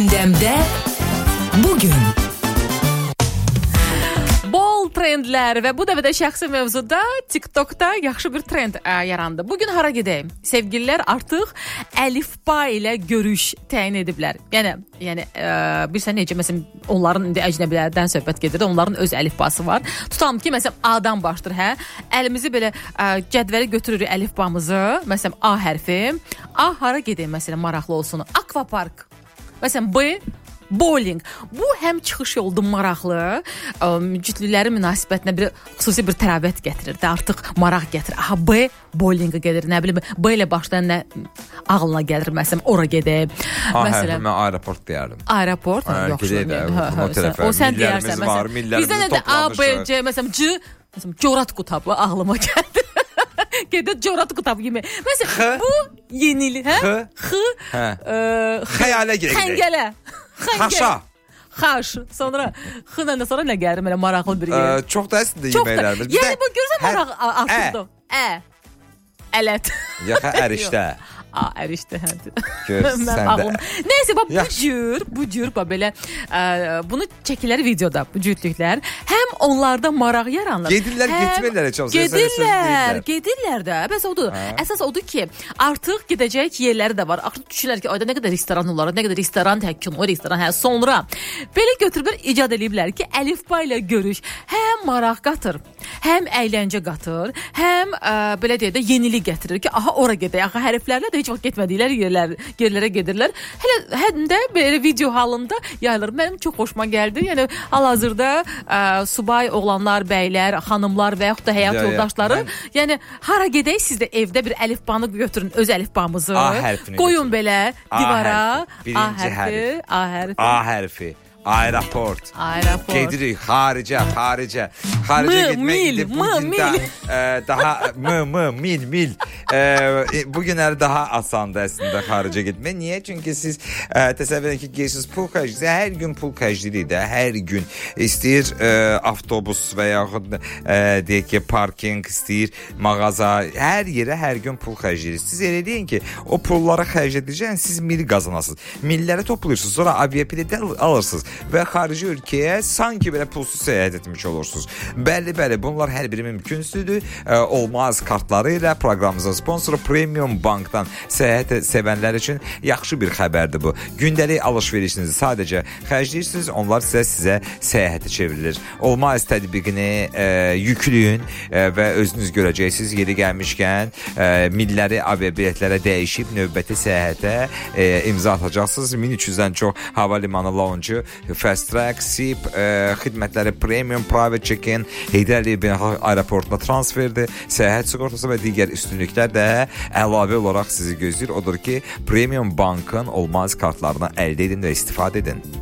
Gündemde bugün. Bol trendlər və bu dəfə də şəxsi mövzuda TikTokda yaxşı bir trend yarandı. Bugün hara gedəyim? Sevgililər artıq əlifba ilə görüş təyin ediblər. Yəni bilirsən necə, məsələn, onların indi əcnəbilərdən söhbət gedir, onların öz əlifbası var. Tutalım ki, məsələn, A-dan başlayır, hə? Əlimizi belə cədvəli götürürük əlifbamızı, məsələn, A hərfi. A hara gedəyim, məsələn, maraqlı olsun? Akvapark. Məsələn, B bowling. Bu həm çıxış yolunda maraqlı, cütlülərin münasibətinə xüsusi bir təravət gətirir də, artıq maraq gətirir. Aha, B bowlinga gedir, nə bilim, B ilə başlayan nə ağlına gəlir, məsələn, ora gedək. Məsələn, mən aeroport deyərdim. Aeroport? Yoxsa. O sən deyərsən, məsələn. Bizdə nə də A, B, C, məsələn, C, məsələn, corat qutabı ağlıma gəldi. Gedə corat qutabı kimi. Məsələn, bu yenilik, hə? Xəyalə gedək. Xəngələ. Xaşa. Xaş. Sonra xınla da sonra nə gəlir belə maraqlı bir yer. Çox da əslində yeməklərdir. Yəni bu görürsən maraq artırdı. Ələt. Yaxa ərişdə. Ərişdə hədir. Sən neyse bu cür belə bunu çəkilər videoda bu cütlüklər. Həm onlarda maraq yaranır. Gedirlər, getmirlər heç olsa. Gedirlər də. Bəs odur. Əsas odur ki, artıq gedəcək yerləri də var. Artıq düşünürlər ki, ayda nə qədər restoran olar, nə qədər restoran təkkin, o restoran, hə, sonra belə götürüblər, icad ediblər ki, əlifba ilə görüş həm maraq qatır, həm əyləncə qatır, həm belə deyə də yenilik gətirir ki, aha ora gedək, aha hərflərlə də heç vaxt getmədikləri yerlərə gedirlər. Həm də belə video halında yayılır. Mənim çox xoşuma gəldi. Yəni hal-hazırda subay oğlanlar, bəylər, xanımlar və yaxud da həyat yoldaşları, yəni hara gedək, siz də evdə bir əlifbanı götürün, öz əlifbamızı. Qoyun belə divara. A hərfi. Aeroport. Gedirik xaricə. Xaricə getmək daha mil. Bu günləri daha asandır əslində xaricə getmək. Niyə? Çünki siz təsəvvür edin ki, gedirsiniz pul xərcləyir. Hər gün pul xərcləyirik də, hər gün. İstəyir avtobus və yaxud deyək ki, parking, istəyir mağaza, hər yerə hər gün pul xərcləyirsiniz. Siz elə deyin ki, o pulları xərclədəcəksiniz, siz mil qazanasınız. Milləri toplayırsınız, sonra aviabilet alırsınız və xarici ölkəyə sanki belə pulsuz səyahət etmiş olursunuz. Bəli, bunlar hər biri mümkünsüzdür. Olmaz kartları ilə proqramımızın sponsoru Premium Bankdan səyahət sevənlər üçün yaxşı bir xəbərdir bu. Gündəlik alış-verişinizi sadəcə xərcləyirsiniz, onlar sizə səyahətə çevrilir. Olmaz tətbiqini yükləyin və özünüz görəcəksiniz. Yeri gəlmişkən milləri aviabiletlərə dəyişib növbəti səyahətə imza atacaqsınız. 1300-dən çox hava limanı lounge, Fast Track, SIP xidmətləri, Premium Private Check-in, Heydər Əliyev Beynəlxalq Aeroportuna transferdir, səyahət sığortası və digər üstünlüklər də əlavə olaraq sizi gözləyir. Odur ki, Premium Bankın olmaz kartlarını əldə edin və istifadə edin.